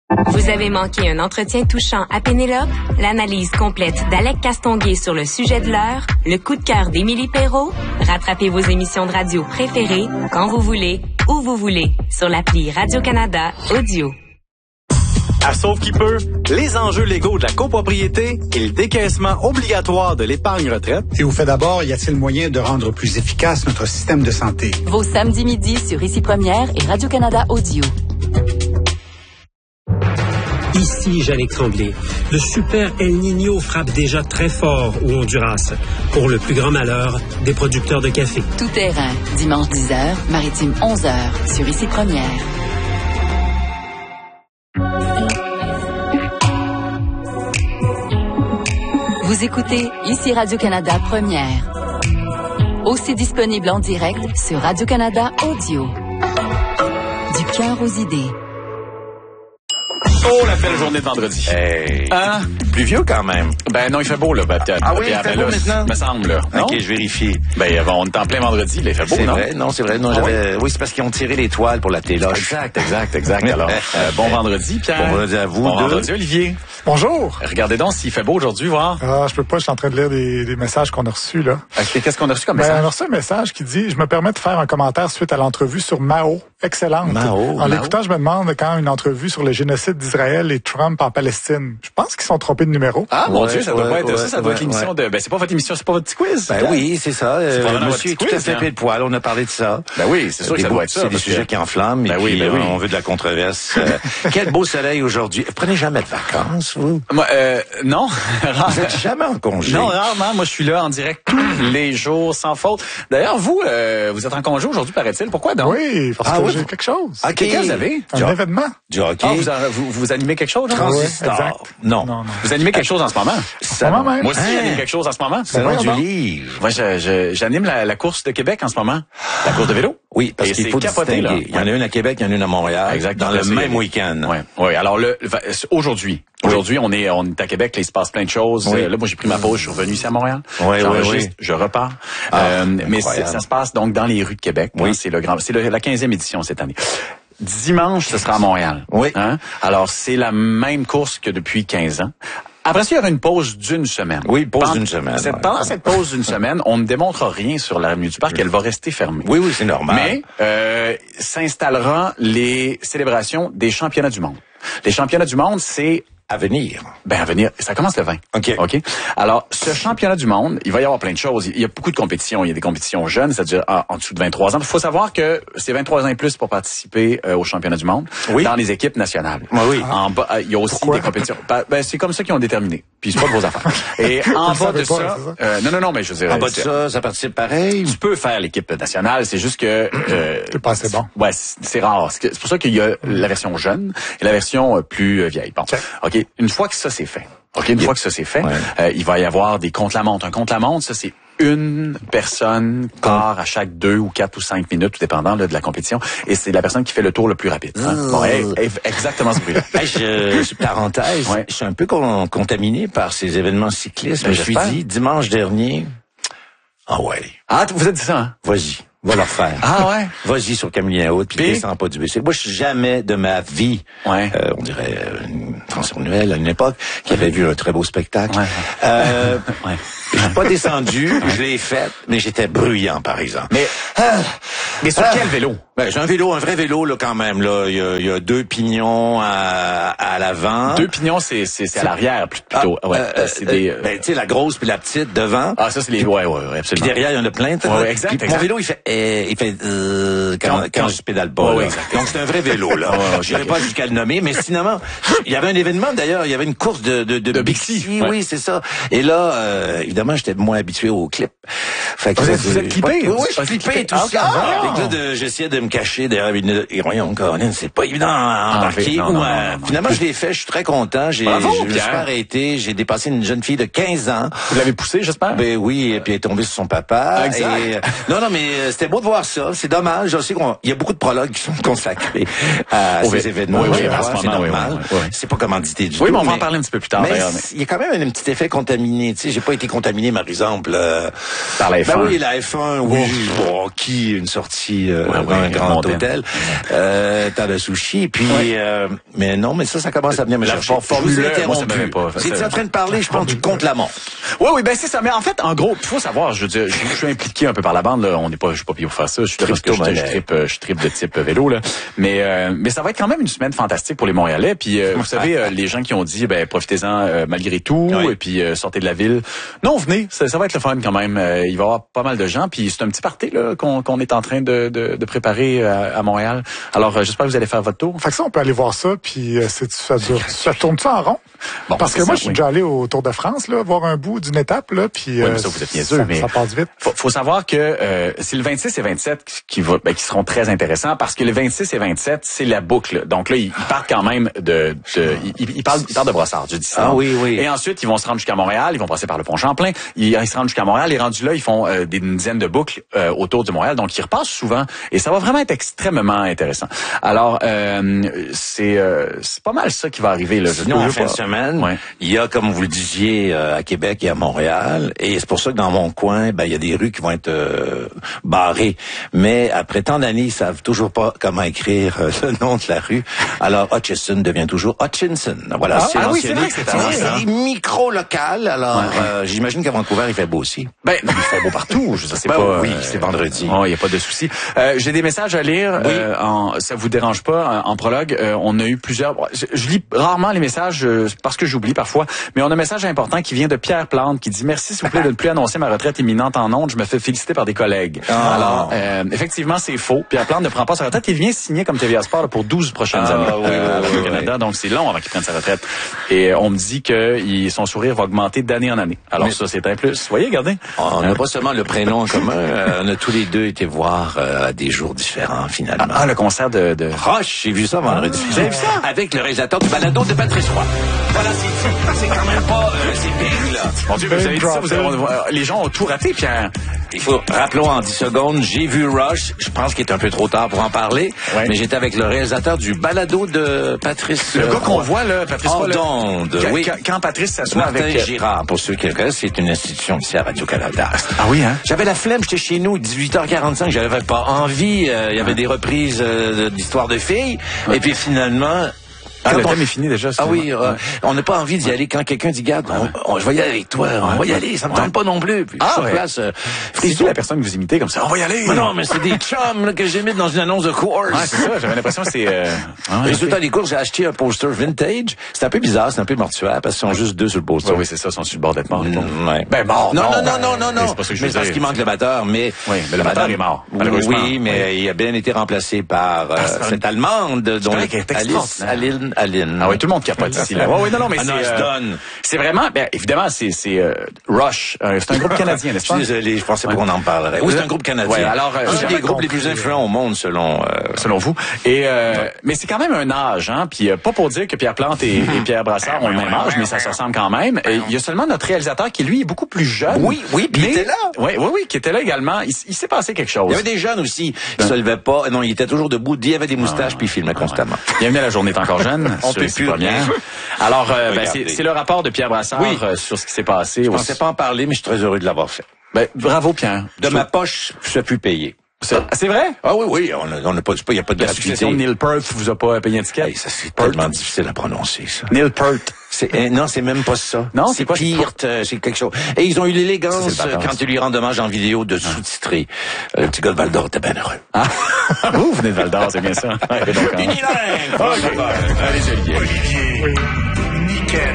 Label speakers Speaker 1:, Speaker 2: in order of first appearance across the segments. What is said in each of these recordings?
Speaker 1: Vous avez manqué un entretien touchant à Pénélope? L'analyse complète d'Alec Castonguay sur le sujet de l'heure? Le coup de cœur d'Émilie Perrault? Rattrapez vos émissions de radio préférées quand vous voulez, où vous voulez, sur l'appli Radio-Canada Audio.
Speaker 2: À Sauve qui peut, les enjeux légaux de la copropriété et le décaissement obligatoire de l'épargne retraite.
Speaker 3: Et au fait d'abord, y a-t-il moyen de rendre plus efficace notre système de santé?
Speaker 4: Vos samedis midi sur Ici Première et Radio-Canada Audio.
Speaker 5: Ici Jannick Tremblay. Le super El Niño frappe déjà très fort au Honduras, pour le plus grand malheur des producteurs de café.
Speaker 4: Tout terrain, dimanche 10h, maritime 11h, sur Ici Première. Vous écoutez Ici Radio-Canada Première. Aussi disponible en direct sur Radio-Canada Audio. Du cœur aux idées.
Speaker 2: Oh, la belle journée de vendredi.
Speaker 6: Hey.
Speaker 2: Hein?
Speaker 6: Pluvieux quand même.
Speaker 2: Ben non, il fait beau, là.
Speaker 6: Ah oui, il fait beau maintenant?
Speaker 2: Me semble, là. Non?
Speaker 6: OK, je vérifie.
Speaker 2: Ben, on est en plein vendredi, là. Il fait beau, non?
Speaker 6: Vrai? Non, c'est vrai. Non, j'avais... Oui, c'est parce qu'ils ont tiré les toiles pour la téloche.
Speaker 2: Exact. Alors, bon vendredi, Pierre.
Speaker 6: Bon vendredi à vous.
Speaker 2: Bon vendredi, Olivier.
Speaker 7: Bonjour.
Speaker 2: Regardez donc s'il fait beau aujourd'hui, voir.
Speaker 7: Ah, je peux pas, je suis en train de lire des messages qu'on a reçus, là.
Speaker 2: OK, qu'est-ce qu'on a reçu comme message?
Speaker 7: On a reçu un message qui dit, je me permets de faire un commentaire suite à l'entrevue sur Mao. Excellente. En l'écoutant, je me demande quand une entrevue sur le génocide d'Israël et Trump en Palestine. Je pense qu'ils sont trompés de numéro.
Speaker 2: Ah, mon Dieu, ça doit pas être ça. Ça doit être l'émission de... Ben, c'est pas votre émission, c'est pas votre petit quiz.
Speaker 6: Ben oui, c'est ça. Monsieur est tout à fait pris de poil. On a parlé de ça.
Speaker 2: Ben oui, c'est sûr que ça doit être ça.
Speaker 6: C'est des sujets qui enflamment. Ben oui. On veut de la controverse. Quel beau soleil aujourd'hui. Vous prenez jamais de vacances, vous?
Speaker 2: Moi, non.
Speaker 6: Vous êtes jamais en congé?
Speaker 2: Non, rarement. Moi, je suis là en direct tous les jours, sans faute. D'ailleurs, vous êtes en congé aujourd'hui, paraît-il. Pourquoi donc?
Speaker 7: Oui, parce que j'ai quelque chose.
Speaker 2: Ah, quelqu'un vous avez?
Speaker 7: Un événement.
Speaker 6: Du hockey.
Speaker 2: Ah, vous animez quelque chose?
Speaker 6: Transistor.
Speaker 7: Exact.
Speaker 6: Non.
Speaker 2: Vous animez quelque chose en ce moment?
Speaker 7: Même.
Speaker 2: Moi aussi, j'anime quelque chose en ce moment.
Speaker 6: C'est du livre.
Speaker 2: Moi, j'anime la course de Québec en ce moment. La course de vélo.
Speaker 6: Oui, parce qu'il faut distinguer.
Speaker 2: Là.
Speaker 6: Il y en a une à Québec, il y en a une à Montréal.
Speaker 2: Exact.
Speaker 6: Dans le même week-end.
Speaker 2: Oui. Alors, aujourd'hui, on est à Québec, là, il se passe plein de choses.
Speaker 6: Oui.
Speaker 2: Là, moi, j'ai pris ma pause, je suis revenu ici à Montréal.
Speaker 6: Oui.
Speaker 2: Je repars. Mais ça se passe donc dans les rues de Québec.
Speaker 6: Oui.
Speaker 2: C'est la 15e édition cette année. Dimanche, ce sera à Montréal.
Speaker 6: Oui.
Speaker 2: Hein? Alors, c'est la même course que depuis 15 ans. Après ça, il y aura une pause d'une semaine.
Speaker 6: Oui, pause d'une semaine.
Speaker 2: Pendant cette pause d'une semaine, on ne démontre rien sur l'avenue du Parc. Elle va rester fermée.
Speaker 6: Oui, c'est normal.
Speaker 2: Mais s'installeront les célébrations des championnats du monde. Les championnats du monde, c'est...
Speaker 6: À venir.
Speaker 2: À venir. Ça commence le 20.
Speaker 6: OK.
Speaker 2: Alors, ce championnat du monde, il va y avoir plein de choses. Il y a beaucoup de compétitions. Il y a des compétitions jeunes, c'est-à-dire en dessous de 23 ans. Il faut savoir que c'est 23 ans et plus pour participer au championnat du monde dans les équipes nationales.
Speaker 6: Oui.
Speaker 2: En bas, il y a aussi des compétitions. C'est comme ça qu'ils ont déterminé. Puis c'est pas de vos affaires. Et en bas de ça, non, mais je veux dire...
Speaker 6: En bas de ça participe pareil?
Speaker 2: Tu peux faire l'équipe nationale, c'est juste que...
Speaker 7: c'est pas assez bon.
Speaker 2: Ouais, c'est rare. C'est pour ça qu'il y a la version jeune et la version plus vieille. Bon, OK. Une fois que ça c'est fait, il va y avoir des contre-la-montre. Un contre-la-montre, ça c'est une personne part à chaque 2 ou 4 ou 5 minutes, tout dépendant là, de la compétition. Et c'est la personne qui fait le tour le plus rapide. Bon, exactement ce bruit-là.
Speaker 6: Parenthèse, je suis un peu contaminé par ces événements cyclistes. Je me suis dit, dimanche dernier... Ah ouais.
Speaker 2: Ah, vous êtes dit ça, hein?
Speaker 6: Vas-y. Va leur faire.
Speaker 2: Ah ouais?
Speaker 6: Vas-y sur Camillien Haute, puis descends pas du WC. Moi, je suis jamais de ma vie, on dirait François Noël à une époque, qui avait vu un très beau spectacle. Je suis pas descendu, je l'ai fait, mais j'étais bruyant, par exemple.
Speaker 2: Mais sur quel vélo?
Speaker 6: J'ai un vrai vélo, là, quand même, là. Il y a 2 pignons à l'avant.
Speaker 2: 2 pignons, c'est à l'arrière, plutôt. C'est des...
Speaker 6: tu sais, la grosse puis la petite devant.
Speaker 2: Ah, ça, c'est les... Ouais, absolument.
Speaker 6: Puis derrière, il y en a plein.
Speaker 2: Exact.
Speaker 6: Mon vélo, il fait quand je pédale pas. Exact. Donc, c'est un vrai vélo, là. Je n'avais pas jusqu'à le nommer, mais sinon, il y avait un événement, d'ailleurs, il y avait une course de Bixi. Oui, c'est ça. Et là, évidemment, j'étais moins habitué au clip. Fait que
Speaker 2: vous êtes clippé?
Speaker 6: Oui, je suis clippé et tout ça. J'essayais de me cacher derrière une... Et voyons, Caroline, c'est pas évident à embarquer. Finalement, je l'ai fait, je suis très content. Je me suis arrêté, j'ai dépassé une jeune fille de 15 ans.
Speaker 2: Vous l'avez poussée, j'espère?
Speaker 6: Ben oui, et puis elle est tombée sur son papa.
Speaker 2: Exact.
Speaker 6: Non, mais c'était beau de voir ça. C'est dommage. Je sais qu'il y a beaucoup de prologues qui sont consacrés à ces événements. C'est normal. C'est pas commandité du tout.
Speaker 2: Oui, mais on va en parler un petit peu plus tard.
Speaker 6: Mais il y a quand même un petit effet contaminé. Tu sais, j'ai pas été contaminé contaminé, par exemple,
Speaker 2: par la F1.
Speaker 6: Ben oui, la F1, oui. Bon, qui une sortie dans un grand hôtel, t'as le sushi, puis mais non, mais ça commence à venir me chercher. C'est en train de parler, je pense, du contre-la-montre.
Speaker 2: Oui, ben c'est ça. Mais en fait, en gros, il faut savoir, je veux dire, je suis impliqué un peu par la bande, là. Je suis pas payé pour faire ça. Je suis parce que je tripe de type vélo, là. Mais ça va être quand même une semaine fantastique pour les Montréalais. Puis vous savez, les gens qui ont dit, ben profitez-en malgré tout, et puis sortez de la ville. Non, venez, ça va être le fun quand même. Il va y avoir pas mal de gens. Puis c'est un petit party là qu'on est en train de préparer à Montréal. Alors j'espère que vous allez faire votre tour.
Speaker 7: Fait que ça, on peut aller voir ça. Puis ça tourne-tu en rond? Bon, parce que moi, je suis déjà allé au Tour de France, là, voir un bout d'une étape, là, puis
Speaker 2: mais ça, vous êtes niaiseux, mais
Speaker 7: ça passe vite.
Speaker 2: Faut savoir que c'est le 26 et 27 qui seront très intéressants, parce que le 26 et 27, c'est la boucle. Donc là, ils partent quand même ils partent de Brossard, du 10.
Speaker 6: Ah oui.
Speaker 2: Et ensuite, ils vont se rendre jusqu'à Montréal, ils vont passer par le pont Champlain, ils se rendent jusqu'à Montréal, et rendus là, ils font une dizaine de boucles autour de Montréal, donc ils repassent souvent, et ça va vraiment être extrêmement intéressant. Alors, c'est pas mal ça qui va arriver, là.
Speaker 6: Sinon, en fin de semaine, il y a, comme vous le disiez, à Québec et à Montréal, et c'est pour ça que dans mon coin, il y a des rues qui vont être barrées. Mais après tant d'années, ils savent toujours pas comment écrire le nom de la rue. Alors, Hutchison devient toujours Hutchinson. Voilà,
Speaker 2: c'est vrai que
Speaker 6: c'est micro-local. Alors, j'imagine qu'à Vancouver, il fait beau aussi.
Speaker 2: Ben, non, il fait beau partout. Je sais pas.
Speaker 6: Oui, c'est vendredi.
Speaker 2: Il n'y a pas de souci. J'ai des messages à lire. Oui. Ça vous dérange pas, en prologue. On a eu plusieurs... Je lis rarement les messages parce que j'oublie parfois, mais on a un message important qui vient de Pierre Plante qui dit « Merci, s'il vous plaît, de ne plus annoncer ma retraite imminente en ondes. Je me fais féliciter par des collègues. » Alors, effectivement, c'est faux. Pierre Plante ne prend pas sa retraite. Il vient signer comme TVA Sport pour 12 prochaines années au Canada. Donc, c'est long avant qu'il prenne sa retraite. Et on me dit que son sourire va augmenter d'année en année. Alors, ça, c'est un plus. Vous voyez, regardez.
Speaker 6: On n'a pas seulement le prénom en commun. On a tous les deux été voir à des jours différents, finalement.
Speaker 2: Le concert de...
Speaker 6: Roche, j'ai vu ça vendredi. Vous avez vu ça? Avec le réalisateur du balado de Patrice Roy. Voilà, c'est quand même pas... c'est big, là.
Speaker 2: Mon Dieu, vous avez dit ça, les gens ont tout raté, Pierre.
Speaker 6: Rappelons en 10 secondes, j'ai vu Rush. Je pense qu'il est un peu trop tard pour en parler. Ouais. Mais j'étais avec le réalisateur du balado de Patrice.
Speaker 2: Le gars qu'on voit, là, Patrice Roy.
Speaker 6: Oui.
Speaker 2: Quand Patrice s'assoit
Speaker 6: avec...
Speaker 2: Martin
Speaker 6: Girard, pour ceux qui le connaissent, c'est une institution ici à Radio-Canada.
Speaker 2: Ah oui, hein?
Speaker 6: J'avais la flemme, j'étais chez nous, 18h45, j'avais pas envie. Il y avait des reprises d'histoires de filles. Ouais. Et puis finalement...
Speaker 2: le thème est fini déjà.
Speaker 6: On n'a pas envie d'y aller quand quelqu'un dit, garde, je vais y aller avec toi, on va y aller, ça me tente pas non plus. Puis sur place,
Speaker 2: c'est qui la personne que vous imitez comme ça? On va y aller!
Speaker 6: Mais non, mais c'est des chums là, que j'imite dans une annonce de course.
Speaker 2: Ouais, c'est ça, j'avais l'impression que c'est...
Speaker 6: Résultat des courses, j'ai acheté un poster vintage. C'est un peu bizarre, c'est un peu mortuaire, parce qu'ils sont juste deux sur le poster.
Speaker 2: Oui, c'est ça, ils sont sur le bord d'être morts.
Speaker 6: Ben mort! Non.
Speaker 2: C'est pas ça que je veux dire.
Speaker 6: Parce qu'il manque le batteur, mais...
Speaker 2: Oui, mais le batteur est mort, malheureusement.
Speaker 6: Oui, mais il a bien été remplacé par cette Allemande, dont Aline.
Speaker 2: Ah oui, tout le monde capote ici, là. Oui, non, mais c'est vraiment, évidemment, c'est Rush. C'est un groupe canadien, n'est-ce pas?
Speaker 6: Je suis désolé, je pensais pas qu'on en parlerait. Oui, c'est un groupe canadien.
Speaker 2: Ouais, alors,
Speaker 6: c'est un des groupes les plus influents au monde, selon
Speaker 2: vous. Et, mais c'est quand même un âge, hein. Puis, pas pour dire que Pierre Plante et Pierre Brassard ont le même âge, mais ça se ressemble quand même. Il y a seulement notre réalisateur qui, lui, est beaucoup plus jeune.
Speaker 6: Oui, puis il était là.
Speaker 2: Oui, qui était là également. Il s'est passé quelque chose.
Speaker 6: Il y avait des jeunes aussi qui se levaient pas. Non, il était toujours debout. Il avait des moustaches, puis il filmait constamment.
Speaker 2: Bienvenue à La Journée est encore jeune. Alors, c'est le rapport de Pierre Brassard sur ce qui s'est passé.
Speaker 6: Je pensais pas en parler, mais je suis très heureux de l'avoir fait.
Speaker 2: Bravo, Pierre.
Speaker 6: De ma poche, je suis payé.
Speaker 2: C'est vrai?
Speaker 6: Ah oui, on n'a pas, il n'y a pas de gratuité.
Speaker 2: La succession de Neil Peart vous a pas payé un ticket?
Speaker 6: Ça, c'est tellement difficile à prononcer, ça.
Speaker 2: Neil Peart.
Speaker 6: Non, c'est même pas ça.
Speaker 2: Non,
Speaker 6: c'est Peart, c'est quelque chose. Et ils ont eu l'élégance, quand ils lui rendent hommage en vidéo, de sous-titrer. Le petit gars de Val-d'Or était bien heureux.
Speaker 2: Vous venez de Val-d'Or, c'est bien ça.
Speaker 6: Unilingue!
Speaker 2: Allez, Olivier.
Speaker 8: Olivier, nickel,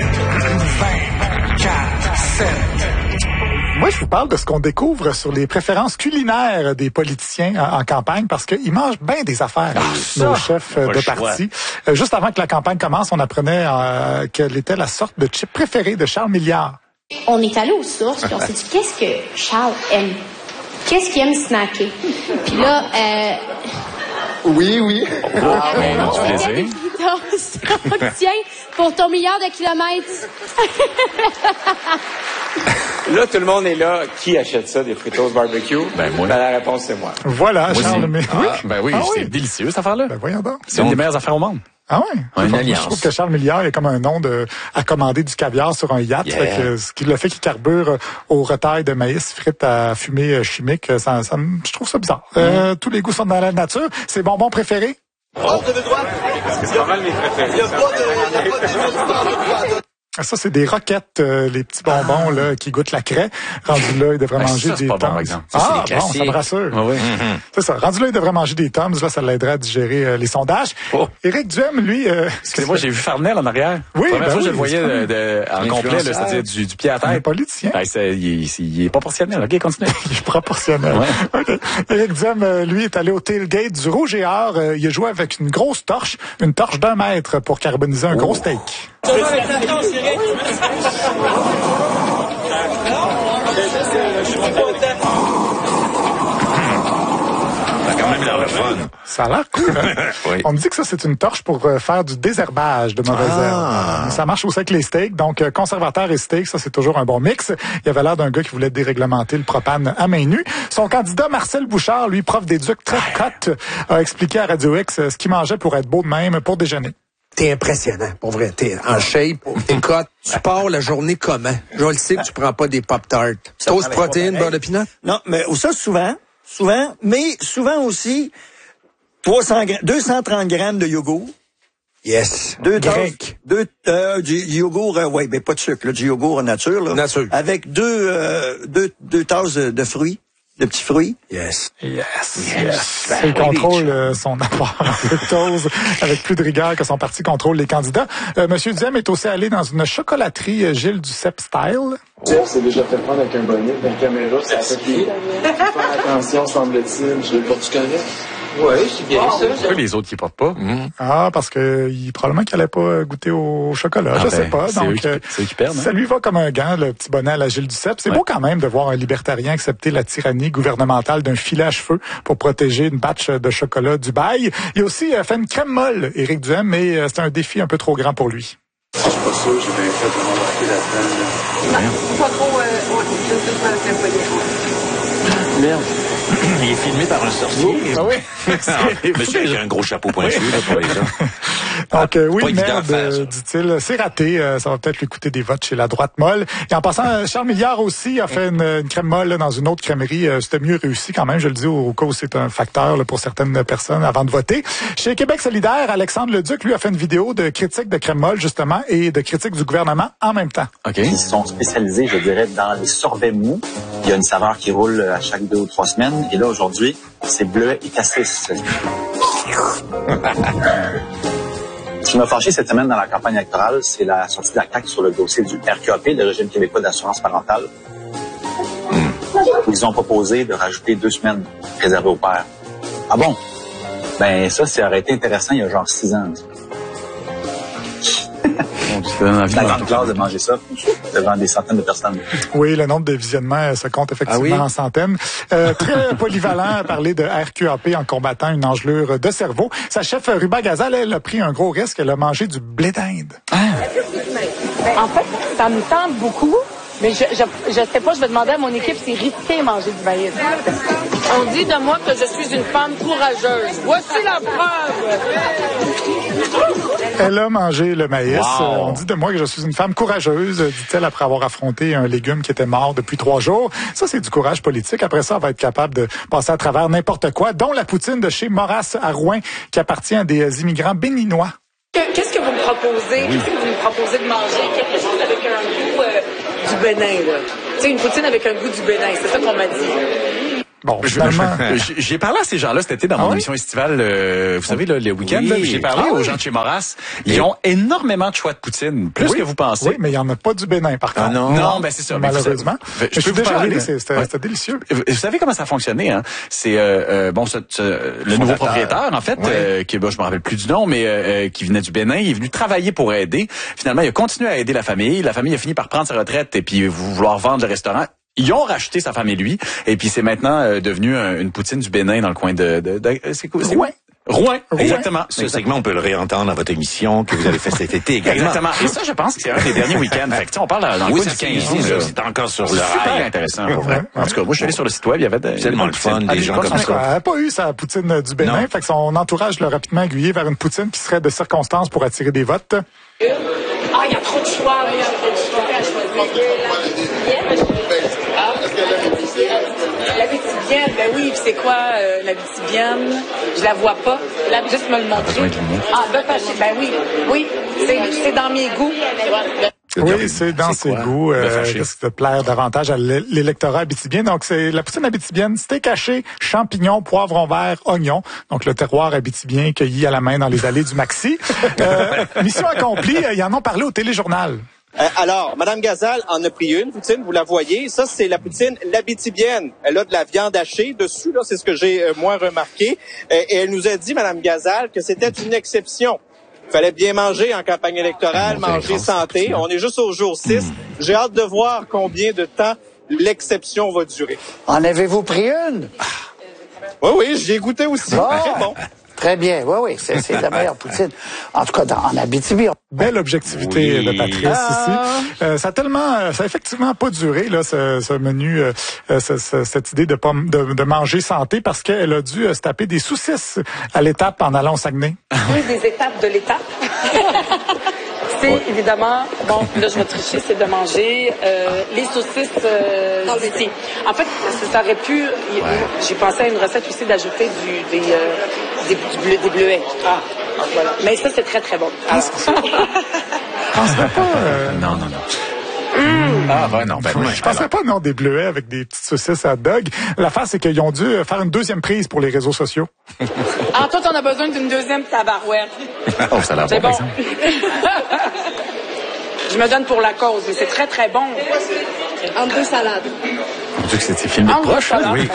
Speaker 8: 24, 7.
Speaker 7: Moi, je vous parle de ce qu'on découvre sur les préférences culinaires des politiciens en campagne, parce qu'ils mangent bien des affaires, nos chefs de parti. Juste avant que la campagne commence, on apprenait quelle était la sorte de chip préférée de Charles Milliard.
Speaker 9: On est allé aux sources, puis on s'est dit, qu'est-ce que Charles aime? Qu'est-ce qu'il aime snacker? Puis là,
Speaker 10: Oui.
Speaker 9: Tiens, pour ton milliard de kilomètres.
Speaker 10: Là, tout le monde est là. Qui achète ça, des Fritos barbecue?
Speaker 2: Moi.
Speaker 10: La réponse, c'est moi.
Speaker 7: Voilà, Charles.
Speaker 2: Oui, c'est délicieux, cette affaire-là.
Speaker 7: Voyons donc.
Speaker 2: C'est une des meilleures affaires au monde.
Speaker 7: Ah ouais?
Speaker 6: Une alliance.
Speaker 7: Je trouve que Charles Milliard est comme un nom à commander du caviar sur un yacht.
Speaker 6: Yeah.
Speaker 7: Fait que, ce qui le fait qu'il carbure au retail de maïs frites à fumée chimique, je trouve ça bizarre. Tous les goûts sont dans la nature. C'est bonbons préférés?
Speaker 10: C'est pas mal mes préférés.
Speaker 7: Ça, c'est des roquettes, les petits bonbons là qui goûtent la craie. Rendu là, il devrait manger des
Speaker 2: Tums.
Speaker 7: Bon, par
Speaker 2: exemple.
Speaker 7: Ça, bon, ça me rassure.
Speaker 2: Oui.
Speaker 7: C'est ça. Rendu là, il devrait manger des Tums. Là, ça l'aiderait à digérer les sondages.
Speaker 2: Oh.
Speaker 7: Éric Duhem, lui...
Speaker 2: Excusez-moi, j'ai vu Farnell en arrière.
Speaker 7: Oui,
Speaker 2: la première fois, je le
Speaker 7: oui,
Speaker 2: voyais en complet, là, c'est-à-dire du pied à terre.
Speaker 7: Un politicien.
Speaker 2: Il est proportionnel. OK, continue.
Speaker 7: Il est proportionnel.
Speaker 2: Ouais.
Speaker 7: Okay. Éric Duhem, lui, est allé au tailgate du Rouge et Or. Il a joué avec une grosse torche, une torche d'1 mètre pour carboniser un gros steak. Ça a l'air cool, hein?
Speaker 6: Oui.
Speaker 7: On me dit que ça, c'est une torche pour faire du désherbage de mauvaises herbes. Ça marche aussi avec les steaks. Donc, conservateur et steak, ça, c'est toujours un bon mix. Il avait l'air d'un gars qui voulait déréglementer le propane à main nue. Son candidat, Marcel Bouchard, lui, prof d'éduc très cote, a expliqué à Radio X ce qu'il mangeait pour être beau de même pour déjeuner.
Speaker 11: T'es impressionnant, pour vrai. T'es en shape, t'es cote. Tu pars la journée comment? Je le sais que tu prends pas des Pop-Tarts. Toast, protéines, beurre de pinot?
Speaker 12: Non, mais ça, souvent, mais souvent aussi, 230 grammes de yogourt.
Speaker 11: Yes.
Speaker 12: Du yogourt, oui, mais pas de sucre, là, du yogourt nature, là.
Speaker 11: Nature.
Speaker 12: Avec deux tasses de fruits. De petits fruits.
Speaker 11: Yes.
Speaker 7: Il contrôle son apport en fructose avec plus de rigueur que son parti contrôle les candidats. Monsieur Duhem est aussi allé dans une chocolaterie Gilles Duceppe style.
Speaker 13: C'est déjà fait prendre avec un bonnet, une caméra, ça fait plus. Faire attention, semble-t-il. Je veux pas du correct. Oui, c'est bien ça.
Speaker 2: Pourquoi les autres qui portent pas?
Speaker 7: Ah, parce que probablement qu'il allait pas goûter au chocolat. Je sais pas. Donc,
Speaker 2: c'est eux qui perdent,
Speaker 7: ça lui va comme un gant, le petit bonnet à la Gilles Duceppe. C'est beau quand même de voir un libertarien accepter la tyrannie gouvernementale d'un filet à cheveux pour protéger une batch de chocolat du bail. Il a aussi fait une crème molle, Éric Duhem, mais c'est un défi un peu trop grand pour lui.
Speaker 13: Je suis pas sûr, j'ai bien fait de m'embarquer là-dedans.
Speaker 14: Non, pas trop, je sais pas, c'est
Speaker 6: Merde. Il est filmé par un sorcier.
Speaker 7: Ah oui.
Speaker 6: Monsieur avec un gros chapeau pointu, là, pour les gens.
Speaker 7: Donc, oui, merde, dit-il. C'est raté. Ça va peut-être lui coûter des votes chez la droite molle. Et en passant, Charles Milliard aussi a fait une crème molle là, dans une autre crèmerie. C'était mieux réussi quand même. Je le dis au cas où c'est un facteur là, pour certaines personnes avant de voter. Chez Québec solidaire, Alexandre Leduc, lui, a fait une vidéo de critique de crème molle, justement, et de critique du gouvernement en même temps.
Speaker 15: Okay. Ils sont spécialisés, je dirais, dans les sorbets mous. Il y a une saveur qui roule à chaque 2 ou 3 semaines. Et là, aujourd'hui, c'est bleuet et cassis. Ce qui m'a fâché cette semaine dans la campagne électorale, c'est la sortie de la CAQ sur le dossier du RQAP, le régime québécois d'assurance parentale. Ils ont proposé de rajouter 2 semaines réservées aux pères. Ah bon? Ben ça aurait été intéressant il y a genre 6 ans. La grande classe de manger ça devant des centaines de personnes.
Speaker 7: Oui, le nombre de visionnements se compte effectivement en centaines. Très polyvalent à parler de RQAP en combattant une engelure de cerveau. Sa chef Ruba Gazal, elle a pris un gros risque. Elle a mangé du blé d'Inde.
Speaker 14: En fait, ça me tente beaucoup. Mais je sais pas, je vais demander à mon équipe, c'est risqué manger du maïs. On dit de moi que je suis une femme courageuse. Voici la preuve!
Speaker 7: Elle a mangé le maïs.
Speaker 6: Wow.
Speaker 7: On dit de moi que je suis une femme courageuse, dit-elle après avoir affronté un légume qui était mort depuis 3 jours. Ça, c'est du courage politique. Après ça, elle va être capable de passer à travers n'importe quoi, dont la poutine de chez Maurras à Rouen, qui appartient à des immigrants béninois.
Speaker 14: Qu'est-ce que vous me proposez? Qu'est-ce que vous me proposez de manger? Quelque chose avec un goût du Bénin, là. Tu sais, une poutine avec un goût du Bénin, c'est ça qu'on m'a dit.
Speaker 7: Bon, finalement...
Speaker 2: J'ai parlé à ces gens-là cet été dans mon émission estivale, vous savez, là, le week-end.
Speaker 6: Oui.
Speaker 2: J'ai parlé aux gens de chez Maurras. Ils ont énormément de choix de poutine, plus que vous pensez.
Speaker 7: Oui, mais il n'y en a pas du Bénin, par contre.
Speaker 2: Non, ben c'est ça.
Speaker 7: Malheureusement.
Speaker 2: Je peux vous parler.
Speaker 7: C'était délicieux.
Speaker 2: Vous savez comment ça fonctionnait, hein? C'est le nouveau propriétaire, en fait, qui je me rappelle plus du nom, mais qui venait du Bénin, il est venu travailler pour aider. Finalement, il a continué à aider la famille. La famille a fini par prendre sa retraite et puis vouloir vendre le restaurant. Ils ont racheté sa femme et lui, et puis c'est maintenant devenu une poutine du Bénin dans le coin de c'est quoi? Rouen, exactement.
Speaker 6: Ce segment, on peut le réentendre dans votre émission que vous avez fait cet été également.
Speaker 2: Exactement. Et ça, je pense que c'est un des derniers week-ends. Fait que, on parle dans le coin du 15
Speaker 6: c'est encore sur le
Speaker 2: super
Speaker 6: rail.
Speaker 2: Intéressant, pour vrai. En tout cas, moi, je suis allé sur le site web, il y avait
Speaker 6: tellement le fun, des gens comme ça.
Speaker 7: Elle n'a pas eu sa poutine du Bénin, fait que son entourage l'a rapidement aiguillé vers une poutine qui serait de circonstance pour attirer des votes.
Speaker 14: Ah, il y a trop de choix, il y a trop de choix à choisir. L'Abitibienne, ben oui, c'est quoi l'Abitibienne? Je la vois pas. Juste me le montrer. Ah, ben oui, c'est dans mes goûts.
Speaker 7: Oui, c'est dans ses goûts. Qu'est-ce qui te plaire davantage à l'électorat abitibien? Donc, c'est la poutine abitibienne, steak haché, champignons, poivrons verts, oignons. Donc, le terroir abitibien cueilli à la main dans les allées du Maxi. Mission accomplie, ils en ont parlé au téléjournal.
Speaker 16: Alors, Madame Gazal en a pris une poutine, vous la voyez. Ça, c'est la poutine l'Abitibienne. Elle a de la viande hachée dessus, là, c'est ce que j'ai moins remarqué. Et elle nous a dit, Madame Gazal, que c'était une exception. Il fallait bien manger en campagne électorale, manger santé. On est juste au jour 6. J'ai hâte de voir combien de temps l'exception va durer.
Speaker 17: En avez-vous pris une?
Speaker 16: Oui, j'y ai goûté aussi. Très bon.
Speaker 17: Très bien, oui, c'est la meilleure poutine. En tout cas, en Abitibi.
Speaker 7: Belle objectivité de Patrice ici. Ça a effectivement pas duré là, ce menu, cette idée de manger santé, parce qu'elle a dû se taper des saucisses à l'étape en allant au Saguenay.
Speaker 14: Oui, des étapes de l'étape. C'est évidemment, bon, là je vais tricher, c'est de manger les saucisses d'ici. En fait, ça aurait pu, j'ai pensé à une recette aussi d'ajouter des bleuets. Ah, voilà. Mais ça, c'est très, très bon.
Speaker 7: Pense pas.
Speaker 2: Non.
Speaker 7: Ah, ben non. Je penserais pas, non, des bleuets avec des petites saucisses à dog. L'affaire, c'est qu'ils ont dû faire une deuxième prise pour les réseaux sociaux.
Speaker 14: Ah, toi, t'en as besoin d'une deuxième tabarouette.
Speaker 2: Oh, ça a l'air bon, par exemple.
Speaker 14: Je me donne pour la cause, mais c'est très, très bon. Entre deux salades.
Speaker 2: On dit que c'était filmé proche, oui.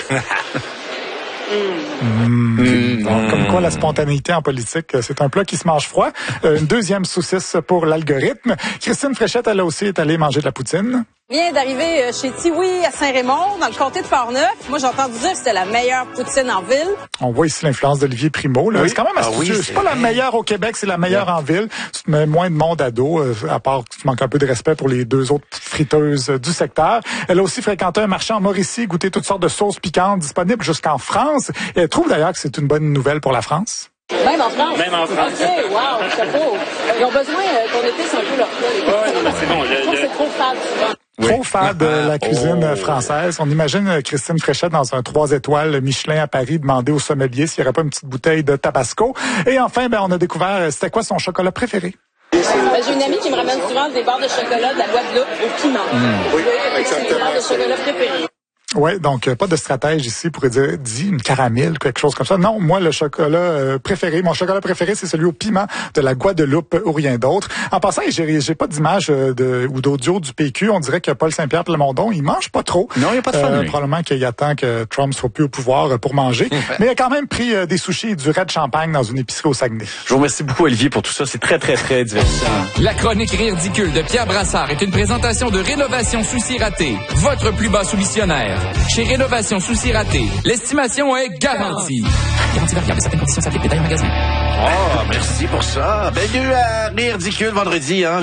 Speaker 7: Comme quoi, la spontanéité en politique, c'est un plat qui se mange froid. Une deuxième saucisse pour l'algorithme. Christine Fréchette, elle aussi est allée manger de la poutine.
Speaker 18: Je viens d'arriver chez Tiwi à Saint-Raymond, dans le comté de Fort-Neuf. Moi, j'ai entendu dire que c'était la meilleure poutine en ville.
Speaker 7: On voit ici l'influence d'Olivier Primo. Là. Oui. C'est quand même astucieux. C'est pas la meilleure au Québec, c'est la meilleure en ville. Tu te mets moins de monde à dos, à part que tu manques un peu de respect pour les deux autres friteuses du secteur. Elle a aussi fréquenté un marché en Mauricie, goûté toutes sortes de sauces piquantes disponibles jusqu'en France. Et elle trouve d'ailleurs que c'est une bonne nouvelle pour la France.
Speaker 18: Même en France?
Speaker 13: Même en France.
Speaker 18: OK, wow, chapeau. Ils ont besoin qu'on épice un peu leur plat.
Speaker 13: Ouais, non, c'est bon.
Speaker 18: C'est trop fade, souvent.
Speaker 7: Trop fade de la cuisine française. On imagine Christine Fréchette dans un 3 étoiles Michelin à Paris demander au sommelier s'il n'y aurait pas une petite bouteille de Tabasco. Et enfin, on a découvert c'était quoi son chocolat préféré.
Speaker 18: J'ai une amie qui me ramène souvent des barres de chocolat de la Guadeloupe au piment.
Speaker 12: Oui, exactement.
Speaker 18: C'est mes barres de chocolat préférées.
Speaker 7: Ouais, donc pas de stratège ici pour dire une caramel, quelque chose comme ça. Non, moi le chocolat préféré, mon chocolat préféré, c'est celui au piment de la Guadeloupe ou rien d'autre. En passant, j'ai pas d'image ou d'audio du PQ. On dirait que Paul Saint-Pierre Plamondon, il mange pas trop.
Speaker 2: Non, il y a pas de fun.
Speaker 7: Probablement qu'il attend que Trump soit plus au pouvoir pour manger. Mais il a quand même pris des sushis et du raid champagne dans une épicerie au Saguenay.
Speaker 2: Je vous remercie beaucoup Olivier pour tout ça. C'est très, très, très divertissant.
Speaker 19: La chronique ridicule de Pierre Brassard est une présentation de Rénovation Souci Raté, votre plus bas soumissionnaire. Chez Rénovation Souci Raté, l'estimation est garantie. Garantie variable, certaines conditions s'appliquent, détail en magasin.
Speaker 6: Oh, merci pour ça. Bienvenue à Ridicule vendredi, hein,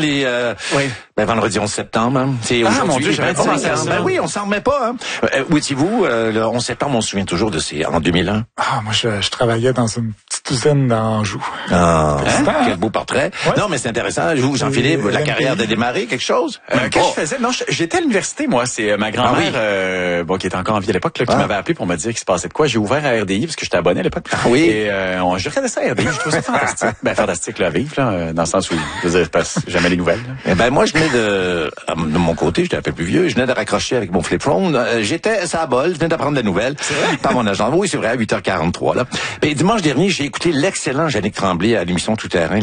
Speaker 6: vendredi 11 septembre, hein. C'est aujourd'hui.
Speaker 2: Mon Dieu, j'avais pas pensé à ça.
Speaker 6: Ben oui, on s'en remet pas, hein. Où étiez-vous, le 11 septembre, on se souvient toujours de en 2001?
Speaker 7: Ah, moi, je travaillais dans une petite usine d'Anjou.
Speaker 6: Ah, quel beau portrait. Ouais. Non, mais c'est intéressant. Vous, Jean-Philippe, la carrière de démarrer, quelque chose?
Speaker 2: Qu'est-ce que je faisais? Non, j'étais à l'université, moi. C'est ma grand-mère, qui était encore en vie à l'époque, qui m'avait appelé pour me dire qu'il se passait de quoi. J'ai ouvert à RDI, parce que j'étais abonné à l'époque.
Speaker 6: Oui.
Speaker 2: Et, je regardais ça à RDI. Je trouvais ça fantastique. Fantastique, là, à vivre, là, dans le sens où, je passe jamais les nouvelles, là.
Speaker 6: Moi, je venais de mon côté, j'étais un peu plus vieux, je venais de raccrocher avec mon flip phone. J'étais à bol, je venais d'apprendre la nouvelle par mon agent. Oui, c'est vrai, à 8h43, là. Et dimanche dernier, j'ai écouté l'excellent Yannick Tremblay à l'émission Tout Terrain.